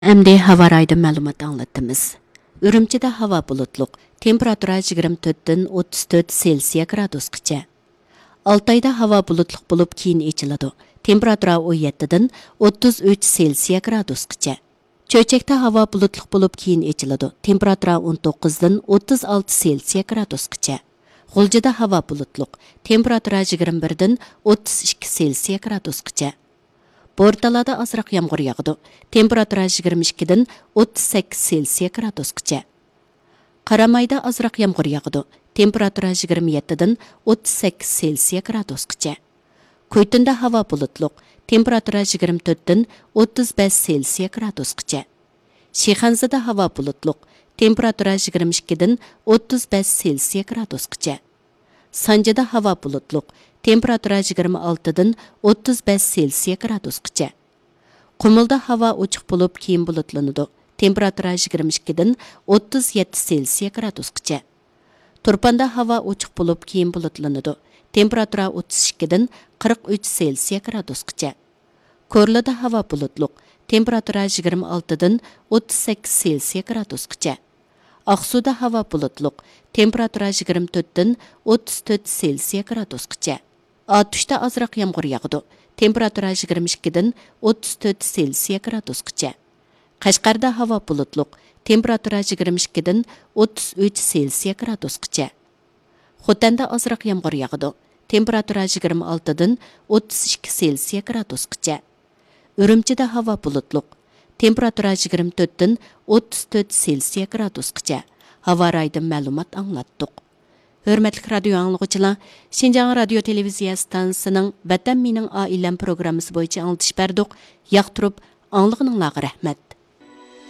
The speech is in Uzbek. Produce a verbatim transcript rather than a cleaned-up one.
Әмді hava raydı мәлімет аңлатымыз. Үрімчіде hava bulutluq, temperatura yigirma to'rtdan o'ttiz to'rt Selsiya gradusgacha. Altayda hava bulutluq bo'lib keyin echiladi. Temperatura o'n yettidan o'ttiz uch Selsiya gradusgacha. Cho'chakda hava bulutluq bo'lib keyin echiladi. Temperatura o'n to'qqizdan o'ttiz olti Selsiya gradusgacha. G'uljida hava bulutluq, temperatura yigirma birdan o'ttiz ikki Selsiya gradusgacha. Bortalada azroq yomg'ir yog'di. Temperatura yigirma ikkidan o'ttiz sakkiz Selsiya gradusgacha. Qaramayda azroq yomg'ir yog'di. Temperatura yigirma yettidan o'ttiz sakkiz Selsiya gradusgacha. Ko'ytinda havo bulutluq. Temperatura yigirma to'rtdan o'ttiz besh Selsiya gradusgacha. Shixanzada havo bulutluq. Temperatura yigirma ikkidan o'ttiz besh Selsiya gradusgacha. Sanjida havo bulutluq. Temperatura yigirma oltidan o'ttiz besh Selsiya gradusgacha. Qumulda havo ochiq bo'lib keyin bulutlanadi. Temperatura yigirma ikkidan o'ttiz yetti Selsiya gradusgacha. Turpanda havo ochiq bo'lib keyin bulutlanadi. Temperatura o'ttiz ikkidan qirq uch Selsiya gradusgacha. Ko'rlida havo bulutluq. Temperatura yigirma oltidan o'ttiz sakkiz Selsiya gradusgacha. Aqsuda havo bulutluq. Temperatura yigirma to'rtdan o'ttiz to'rt Selsiya gradusgacha. Atuşda azroq yomg'ir yog'di. Temperatura yigirma ikkidan o'ttiz to'rt Selsiya gradusgacha. Qashqarda havo bulutluq. Temperatura yigirma ikkidan o'ttiz uch Selsiya gradusgacha. Xotanda azroq yomg'ir yog'di. Temperatura yigirma oltidan o'ttiz ikki Selsiya gradusgacha. Urumchida havo bulutluq. Temperatura yigirma to'rtdan o'ttiz to'rt Selsiya gradusgacha. Havo raydan ma'lumot anglatdik. Hörmətli radio anlıqçılar, Şinjan radio televiziya stansiyasının Vatan mening oilam programmasi bo'yicha anglatish berdik. Yoqtirib, anglığınızga rahmat.